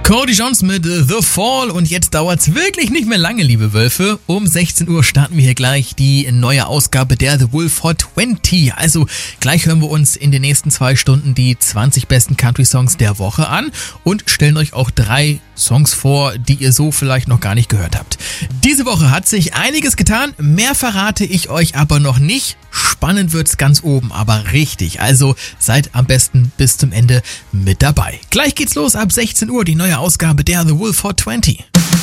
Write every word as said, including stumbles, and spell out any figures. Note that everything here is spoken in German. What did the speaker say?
Cody Jones mit The Fall und jetzt dauert's wirklich nicht mehr lange, liebe Wölfe. Um sechzehn Uhr starten wir hier gleich die neue Ausgabe der The Wolf Hot zwanzig. Also gleich hören wir uns in den nächsten zwei Stunden die zwanzig besten Country-Songs der Woche an und stellen euch auch drei Songs vor, die ihr so vielleicht noch gar nicht gehört habt. Diese Woche hat sich einiges getan, mehr verrate ich euch aber noch nicht. Spannend wird's ganz oben, aber richtig. Also seid am besten bis zum Ende mit dabei. Gleich geht's los ab sechzehn Uhr, die neue Ausgabe der The Wolf Hot zwanzig.